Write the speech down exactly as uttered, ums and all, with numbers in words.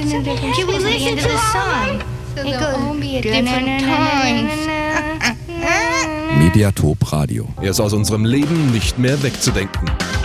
listen? Can we listen to the song? So there'll all be at different times. Mediatop Radio. Er ist aus unserem Leben nicht mehr wegzudenken.